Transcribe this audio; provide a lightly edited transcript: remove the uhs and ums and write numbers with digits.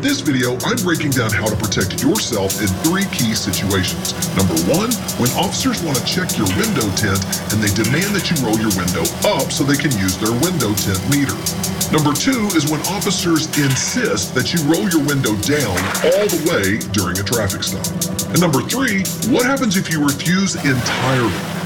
this video, I'm breaking down how to protect yourself in 3 key situations. Number 1, when officers want to check your window tint and they demand that you roll your window up so they can use their window tint meter. Number 2 is when officers insist that you roll your window down all the way during a traffic stop. And number 3, what happens if you refuse entirely?